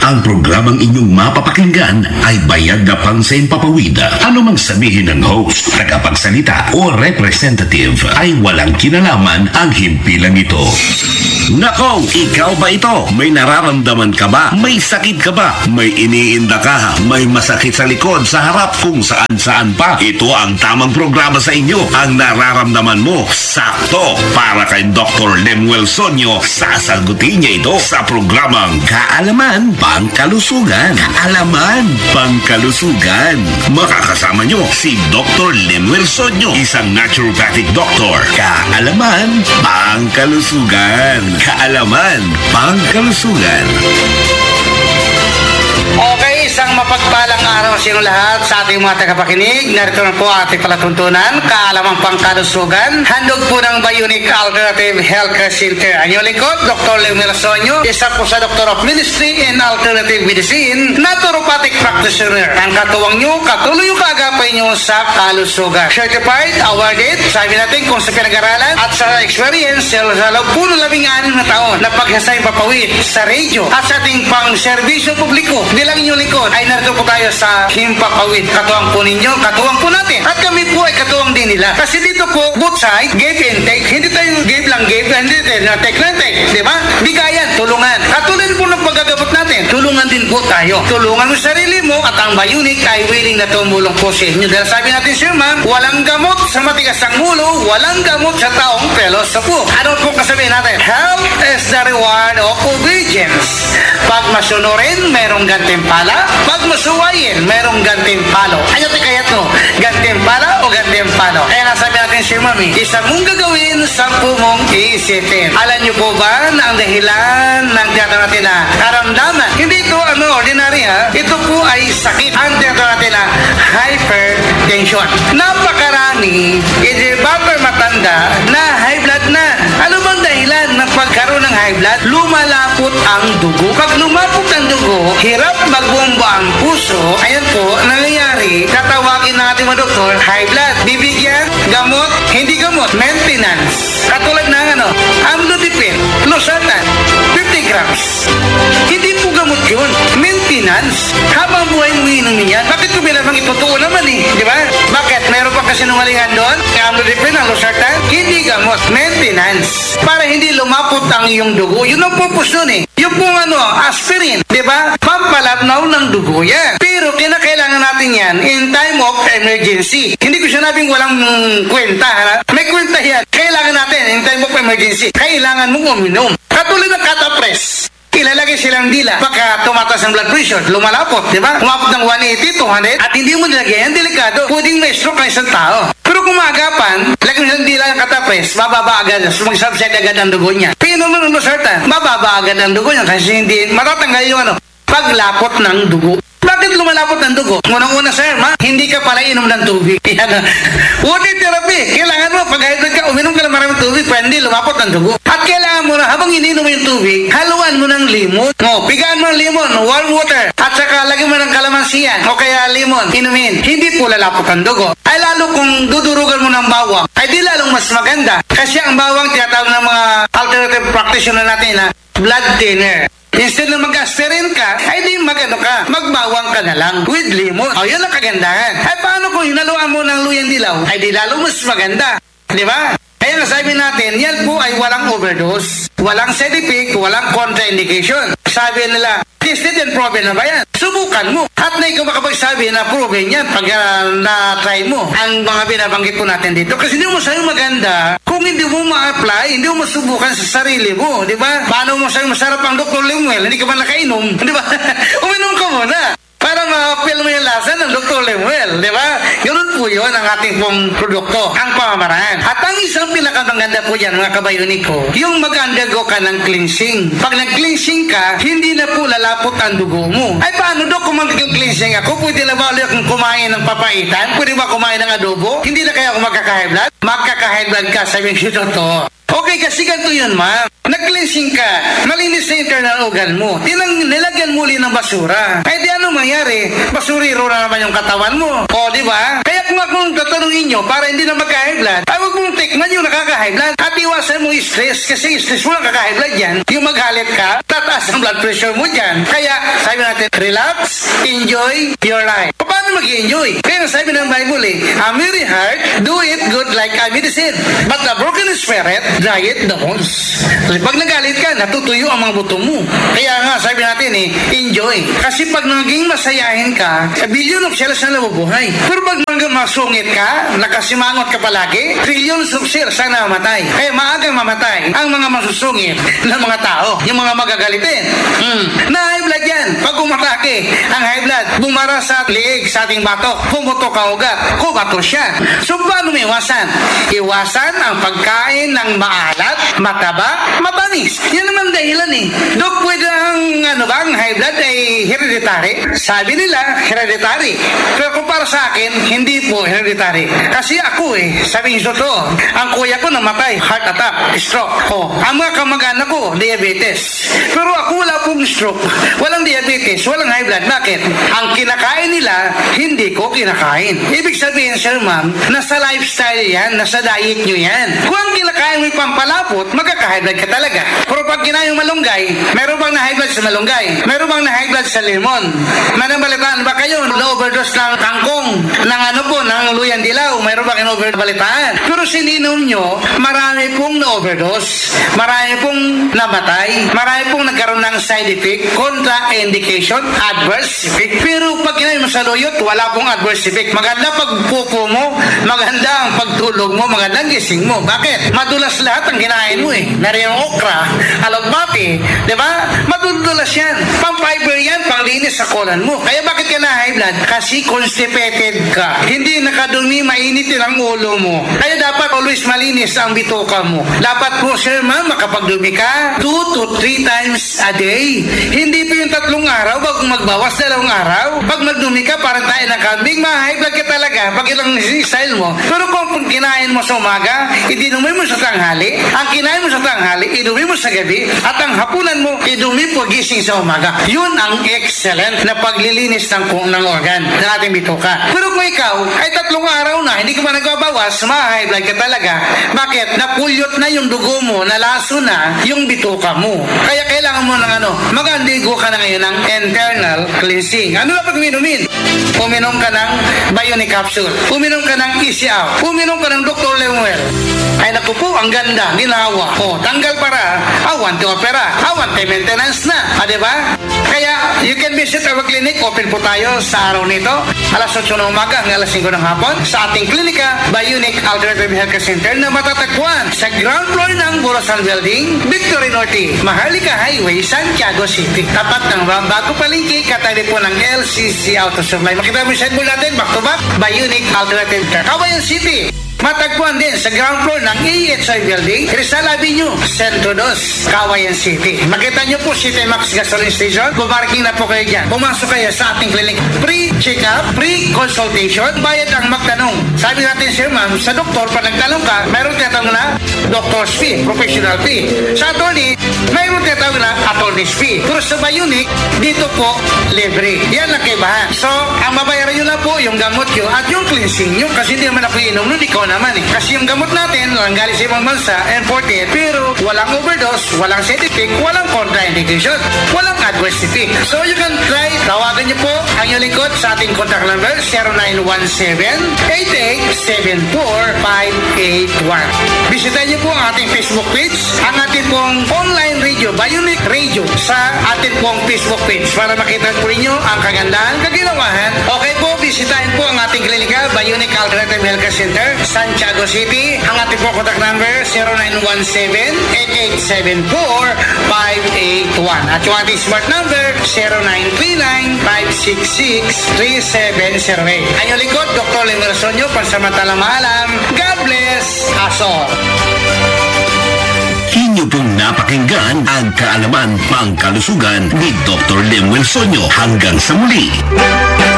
Ang programang inyong mapapakinggan ay bayad na pang sa impapawid. Ano mang sabihin ng host, tagapagsalita o representative ay walang kinalaman ang himpilang ito. Nako, ikaw ba ito? May nararamdaman ka ba? May sakit ka ba? May iniinda ka? May masakit sa likod, sa harap, kung saan-saan pa? Ito ang tamang programa sa inyo. Ang nararamdaman mo, sakto. Para kay Dr. Lemuel Sonyo, sasagutin niya ito sa programang Kaalaman Pangkalusugan. Kaalaman Pangkalusugan. Makakasama niyo si Dr. Lemuel Sonyo, isang naturopathic doctor. Kaalaman Pangkalusugan. Kaalaman Pangkalusugan. Okay, isang mapagpalang araw sa inyo lahat sa ating mga tagapakinig. Narito na po ating palatuntunan, Kaalamang Pangkalusugan. Handog po ng Bionic Alternative Healthcare Center. Ang inyong lingkod, Dr. Lemuel Sonyo, isa po sa Doctor of Ministry in Alternative Medicine, naturopathic practitioner. Ang katuwang nyo, katuloy yung kaagapay nyo sa kalusugan. Certified, awarded, sabi natin kung sa pinag-aralan at sa experience sa loob po ng 16 na taon na paghasay papawid sa radio at sa ating pang-servisyo publiko. Bilang inyong likod ay narito po tayo sa Himpapawid. Katuwang po ninyo, katuwang po natin. At kami po ay katuwang din nila. Kasi dito po, both side, give and take. Hindi tayo give lang give, hindi tayo take lang take. Diba? Bigayan, tulungan. Katulad po ng pagkagabot natin, tulungan din po tayo. Tulungan mo sarili mo at ang Bionic ay willing na tumulong po sa inyo. Dahil sabi natin, Sir Ma'am, walang gamot sa matigas ang ulo, walang gamot sa taong pelos sa po. Ano po kasabihin natin? Health is the reward of obedience. Pag masunurin, merong gantimpala. Pag masuwayin, merong gantimpalo. Ano tayo kaya to? Gantimpala o gantimpalo? Kaya nga sabi natin, Sir Mami, isa mong gagawin, 10 mong iisipin. Alam niyo po ba na ang dahilan ng tiyatawag natin na karamdaman? Hindi ito ordinary ha. Ito po ay sakit. Ang tiyatawag natin na hypertension. Napakarami, hindi ba matanda na high blood na? Ano bang dahilan ng pagkaroon ng high blood? Lumalapot ang dugo. Pag lumapot ang dugo, hirap magbomba ang puso. Ayan po, nangyayari, tatawagin natin mga doktor, high blood. Bibigyan, gamot, hindi gamot, maintenance. Katulad ng amlodipine, losartan, 50 grams. Hindi po gamot yun. Maintenance. Habang buhay mo inumin yan. Bakit ko bilang ito? Totoo naman di ba? Bakit? Meron pa kasi nungalingan doon? Amlodipine, ang losartan, hindi gamot, maintenance. Para hindi lumapot ang iyong dugo. Yun ang purpose nun Yung pong aspirin, di ba? Pampalabnaw ng dugo yan. Pero kinakailangan natin yan in time of emergency. Hindi ko sinabing walang kwenta. May kwenta yan. Kailangan natin in time of emergency. Kailangan mong uminom. Katulad ng Catapres. Ilalagay silang dila. Pagka tumataas ang blood pressure, lumalapot, di ba? Umapot ng 180, 200, at hindi mo nilagay yan, delikado. Pwedeng may stroke ng isang tao. Pero kung maagapan, lagyan mo silang dila ng Catapres, bababa agad, mag-subside agad ang dugo niya. Pinom mo ng losartan, bababa agad ang dugo niya kasi hindi matatanggal yung paglapot ng dugo. Bakit lumalapot ng dugo? Unang-una, sir, hindi ka pala inom ng tubig. Water therapy. Kailangan mo, pag hydrate ka, uminom ka ng maraming tubig, pwede lumapot ng dugo. At kailangan mo na, habang ininom mo yung tubig, haluan mo ng limon. Pigaan mo ng limon, warm water, at saka lagyan mo ng kalamansiyan, o kaya limon, inumin. Hindi po lalapot ang dugo. Ay lalo kung dudurugan mo ng bawang, ay di lalong mas maganda. Kasi ang bawang, tinatawag ng mga alternative practitioner natin na blood thinner. Instead na mag-aspirin ka, ay di magbawang ka na lang with lemon. Yun ang kagandahan. Ay paano kung hinaluan mo ng luyang dilaw? Ay di lalo mas maganda. Di ba? Kaya nasabi natin, yan po ay walang overdose, walang side effect, walang contraindication. Sabi nila, tested and proven na ba yan? Subukan mo. At na ikaw makapagsabi na proven yan pag na-try mo ang mga binabanggit po natin dito. Kasi hindi mo sa'yo maganda kung hindi mo ma-apply, hindi mo masubukan sa sarili mo. Di ba? Paano mo sa'yo masarap ang Dr. Lemuel? Hindi ka man nakainom. Di ba? Uminom ka muna para ma-feel mo yung lasa ng Dr. Lemuel, di ba? Ganun po yun ang ating pong produkto, ang pamamaraan. At ang isang pinakamaganda po yan, mga kabayonik ko, yung mag-undergo ka ng cleansing. Pag nag-cleansing ka, hindi na po lalapot ang dugo mo. Ay paano kung mag-cleansing ako? Pwede na ba ulit akong kumain ng papaitan? Pwede ba kumain ng adobo? Hindi na kaya ako magkaka-high blood? Magkaka-high blood ka, sabi ko to. Okay, kasi ganito yun, ma'am. Nag-cleansing ka, malinis na internal organ mo, nilagyan muli ng basura. Ay di ano mangyari? Basuriro na naman yung katawan mo. O, di ba? Kaya kung Kung akong tatanungin nyo para hindi na magka-high blood, ay huwag mong tikman yung nakaka-high blood at iwasan mo stress kasi stress mo nakaka-high blood yan. Yung magalit ka, tataas ang blood pressure mo dyan. Kaya sabi natin, relax, enjoy your life. Paano mag-enjoy? Kaya sabi ng Bible a merry heart, do it good like a medicine. But a broken spirit, dry it the bones. Kasi pag nagalit ka, natutuyo ang mga buto mo. Kaya nga, sabi natin enjoy. Kasi pag naging masayahin ka, billion of cells na nabubuhay. Pero pag masungit ka, nakasimangot ka palagi, trillions of cells na namatay. Kaya maagang mamatay ang mga masusungit ng mga tao, yung mga magagalitin. Na high blood yan. Pag umatake, ang high blood, bumara sa liig sa ating batok, pumutok ang ugat, kumato siya. So, paano may iwasan? Iwasan ang pagkain ng maalat, mataba, matamis. Yan naman dahilan Dok, pwede ang high blood ay hereditary? Sabi nila, hereditary. Pero kung para sa akin, hindi po hereditary. Kasi ako sabi niyo totoo, ang kuya ko namatay, heart attack, stroke. Ang mga kamag-anak ko, diabetes. Pero ako wala pong stroke, walang diabetes, walang high blood. Bakit? Ang kinakain nila, hindi ko kinakain. Ibig sabihin, sir ma'am, nasa lifestyle yan, nasa diet nyo yan. Kung ang kinakain mo yung pampalapot, magkaka-high blood ka talaga. Pero pag kinain yung malunggay, meron bang na-high blood sa malunggay? Meron bang na-high blood sa lemon? Manabalitaan ba kayo? Na-overdose ng kangkong, ng luyan dilaw, meron bang in-overdose? Pero sininom nyo, marami pong na-overdose, marami pong namatay, marami pong nagkaroon ng side effect, contraindication, adverse effect. Pero pag kinain mo sa luyot, wala pong adverse effect. Maganda pagpupo mo, maganda ang pagtulog mo, maganda ang gising mo. Bakit? Madulas lahat ang kinain mo Nariyan okra, alagbati, di ba? Madudulas yan. Pang-fiber yan, panglinis sa kolan mo. Kaya bakit ka na high blood? Kasi constipated ka. Hindi nakadumi, mainitin ang ulo mo. Kaya dapat always malinis ang bituka mo. Dapat po, sir ma'am, makapagdumi ka 2 to 3 times a day. Hindi po yung 3 araw, bago magbawas 2 araw. Pag magdumi ka, parang tayo ng kambing, ma-high blood ka talaga pag ilang style mo. Pero kung kinain mo sa umaga, idinumi mo sa tanghali, ang kinain mo sa tanghali, idumi mo sa gabi, at ang hapunan mo, idumi po gising sa umaga. Yun ang excellent na paglilinis ng organ ng ating bituka. Pero kung ikaw ay 3 araw na, hindi ka pa nagbabawas, ma-high blood ka talaga. Bakit? Napulyot na yung dugo mo, nalaso na yung bituka mo. Kaya kailangan mo ng magandigo ka na ngayon ng internal cleansing. Ano dapat minumin? Uminom ka ng Bionic Capsule. Uminom ka ng Easy Out. Uminom ka ng Dr. Lemuel. Ay naku po, ang ganda, ginawa. Tanggal para, want to opera, want to maintenance na. Diba? Kaya, you can visit our clinic. Open po tayo sa araw nito. Alas 8 ng umaga hanggang alas 5 ng hapon. Sa ating klinika, Bionic Alternative Healthcare Center na matatagpuan sa ground floor ng Borosan Building, Victory Norte, Maharlika Highway, Santiago City. Tapat ng bago palengke, katabi po ng LCC Auto Supply. Makita mo yung signboard natin, back to back, Bionic Alternative Care. Kawayan City. Matagpuan din sa ground floor ng EHI Building, Rizal Avenue, Centro 2, Kawayan City. Makita nyo po City Max Gasoline Station. Bumarking na po kayo dyan. Pumasok kayo sa ating clinic. Pre-check-up, pre-consultation, bayad ang magtanong. Sabi natin, sir ma'am, sa doktor, pag nagtanong ka, mayroon tinatawag na doctor's fee, professional fee. Sa attorney, mayroon tinatawag na attorney's fee. Pero sa Bionic, dito po, libre. Yan ang kaibahan. So, ang mabayaran nyo na po yung gamot nyo at yung cleansing nyo, kasi hindi naman ako inom nun, ikaw naman Kasi yung gamot natin, walang galing sa ibang bansa, imported, pero walang overdose, walang side effect, walang contraindication, walang adverse effect. So you can try, tawagan niyo po ang inyong lingkod sa ating contact number, 0917-8874-581. Bisitahin niyo po ang ating Facebook page, ang ating pong online radio, Bionic Radio, sa ating pong Facebook page para makita po ninyo ang kagandahan, kaginawahan. Okay po, bisitahin po ang ating klinika, Bionic Alternative Healthcare Center, Santiago City. Ang ating po contact number 0917-8874-581. At yung ating smart number 0939-566-3708. Ang yung likod, Dr. Lemuel Sonyo, pansamantalang maalam. God bless us all. Inyo pong napakinggan ang kaalaman pangkalusugan ni Dr. Lemuel Sonyo. Hanggang sa muli.